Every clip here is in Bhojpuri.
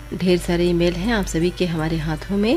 ढेर सारे ईमेल हैं आप सभी के हमारे हाथों में।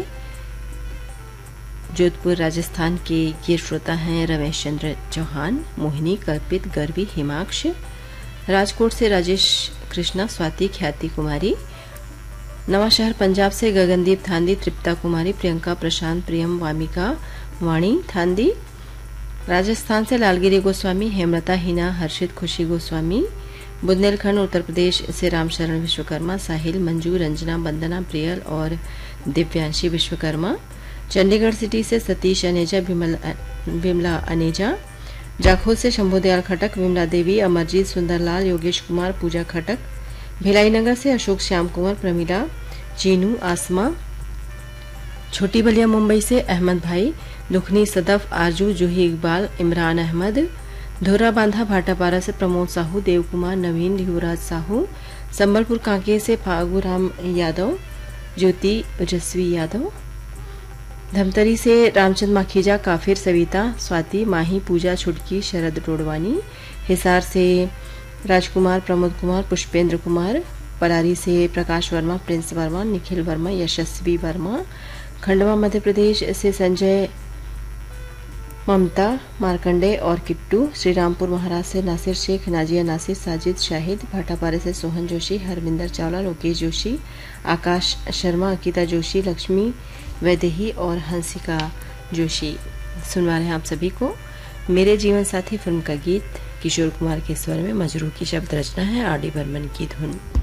जोधपुर राजस्थान के ये श्रोता हैं रमेश चंद्र चौहान, मोहिनी, कल्पित, गर्वी, हिमाक्ष। राजकोट से राजेश कृष्णा, स्वाति, ख्याति कुमारी। नवा शहर पंजाब से गगनदीप थांदी, तृप्ता कुमारी, प्रियंका, प्रशांत, प्रियम, वामिका, वाणी थांदी। राजस्थान से लालगिरी गोस्वामी, हेमलता, हिना, हर्षित, खुशी गोस्वामी। बुंदेलखंड उत्तर प्रदेश से रामशरण विश्वकर्मा, साहिल, मंजू, रंजना, वंदना, प्रियल और दिव्यांशी विश्वकर्मा। चंडीगढ़ सिटी से सतीश अनेजा, विमला अनेजा। जाखोद से शंभुदयाल खटक, विमला देवी, अमरजीत, सुंदरलाल, योगेश कुमार, पूजा खटक। भिलाई नगर से अशोक श्याम कुमार, प्रमिला, चीनू, आसमा। छोटी बलिया मुंबई से अहमद भाई, दुखनी, सदफ, आरजू, जूही इकबाल, इमरान अहमद। धोरा बांधा भाटापारा से प्रमोद साहू, देव कुमार, नवीन, युवराज साहू। संबलपुर कांके से फागुराम यादव, ज्योति, ओजस्वी यादव। धमतरी से रामचंद माखीजा, काफिर, सविता, स्वाति, माही, पूजा, छुटकी, शरद रोडवानी। हिसार से राजकुमार, प्रमोद कुमार, पुष्पेंद्र कुमार। परारी से प्रकाश वर्मा, प्रिंस वर्मा, निखिल वर्मा, यशस्वी वर्मा। खंडवा मध्य प्रदेश से संजय, ममता, मार्कंडे और किट्टू। श्रीरामपुर महाराज से नासिर शेख, नाजिया नासिर, साजिद, शाहिद। भाटापारे से सोहन जोशी, हरविंदर चावला, लोकेश जोशी, आकाश शर्मा, अंकिता जोशी, लक्ष्मी वैदेही और हंसिका जोशी। सुनवा रहे हैं आप सभी को मेरे जीवन साथी फिल्म का गीत किशोर कुमार के स्वर में। मजरू की शब्द रचना है, आर डी बर्मन की धुन।